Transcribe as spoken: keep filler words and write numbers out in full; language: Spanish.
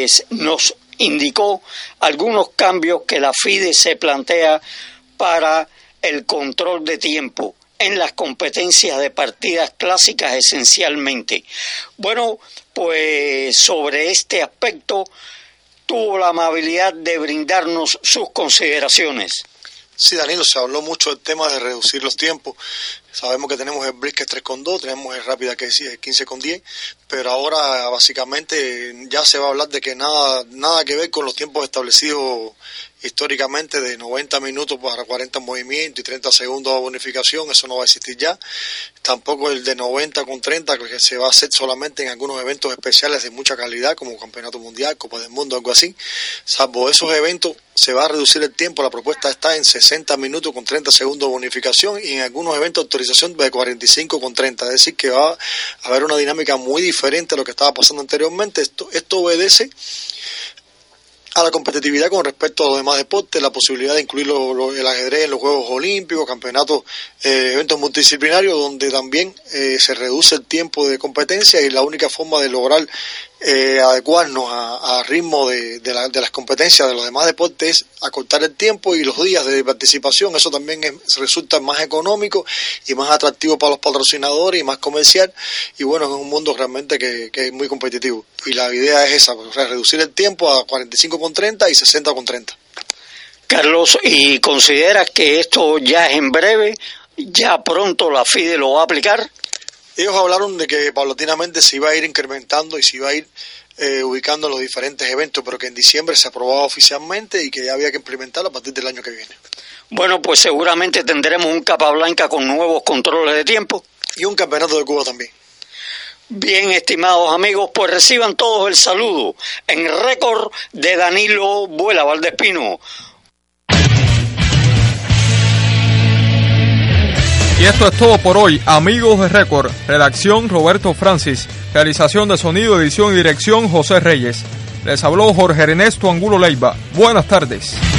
pues nos indicó algunos cambios que la FIDE se plantea para el control de tiempo en las competencias de partidas clásicas esencialmente. Bueno, pues sobre este aspecto tuvo la amabilidad de brindarnos sus consideraciones. Sí, Danilo, se habló mucho del tema de reducir los tiempos. Sabemos que tenemos el brisket tres con dos, tenemos el rápida que es quince con diez, pero ahora básicamente ya se va a hablar de que nada nada que ver con los tiempos establecidos históricamente de noventa minutos para cuarenta movimientos y treinta segundos de bonificación. Eso no va a existir ya. Tampoco el de noventa con treinta, que se va a hacer solamente en algunos eventos especiales de mucha calidad, como Campeonato Mundial, Copa del Mundo, algo así. Salvo esos eventos, se va a reducir el tiempo. La propuesta está en sesenta minutos con treinta segundos de bonificación y en algunos eventos autorización de cuarenta y cinco con treinta. Es decir, que va a haber una dinámica muy diferente a lo que estaba pasando anteriormente. Esto, esto obedece a la competitividad con respecto a los demás deportes, la posibilidad de incluir lo, lo, el ajedrez en los Juegos Olímpicos, campeonatos, eh, eventos multidisciplinarios, donde también eh, se reduce el tiempo de competencia, y la única forma de lograr eh, adecuarnos a, a ritmo de, de, la, de las competencias de los demás deportes es acortar el tiempo y los días de participación. Eso también es, resulta más económico y más atractivo para los patrocinadores y más comercial, y bueno, es un mundo realmente que, que es muy competitivo, y la idea es esa, o sea, reducir el tiempo a cuarenta y cinco con treinta y sesenta con treinta. Carlos, ¿y consideras que esto ya es en breve? ¿Ya pronto la FIDE lo va a aplicar? Ellos hablaron de que paulatinamente se iba a ir incrementando y se iba a ir eh, ubicando los diferentes eventos, pero que en diciembre se aprobaba oficialmente y que ya había que implementarlo a partir del año que viene. Bueno, pues seguramente tendremos un Capablanca con nuevos controles de tiempo. Y un campeonato de Cuba también. Bien, estimados amigos, pues reciban todos el saludo en récord de Danilo Vuela Valdespino. Y esto es todo por hoy, amigos de Récord. Redacción Roberto Francis, realización de sonido, edición y dirección José Reyes. Les habló Jorge Ernesto Angulo Leiva. Buenas tardes.